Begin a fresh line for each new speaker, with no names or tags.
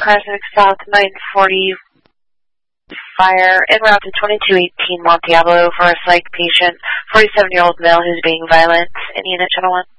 Carson South 940 fire en route to 2218 Mount Diablo for a psych patient, 47-year-old male who's being violent in Unit Channel 1.